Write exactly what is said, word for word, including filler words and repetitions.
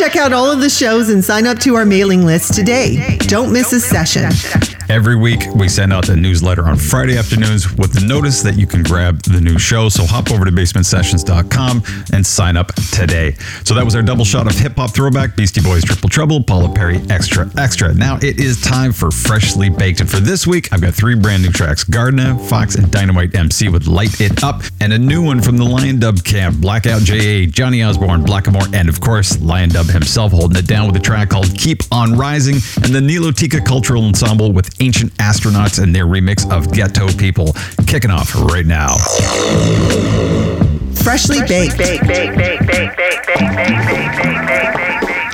Check out all of the shows and sign up to our mailing list today. Don't miss a session. Every week, we send out the newsletter on Friday afternoons with the notice that you can grab the new show. So hop over to basement sessions dot com and sign up today. So that was our double shot of hip-hop throwback, Beastie Boys Triple Trouble, Paula Perry Extra Extra. Now it is time for Freshly Baked. And for this week, I've got three brand new tracks. Gardner, Fox, and Dynamite M C with Light It Up. And a new one from the Lion Dub camp, Blackout J A, Johnny Osborne, Blackamore, and of course, Lion Dub himself holding it down with a track called Keep On Rising, and the Nilotika Cultural Ensemble with Ancient Astronauts and their remix of Ghetto People. Kicking off right now. Freshly baked. Bake, bake, bake, bake, bake, bake, bake, bake, bake, bake.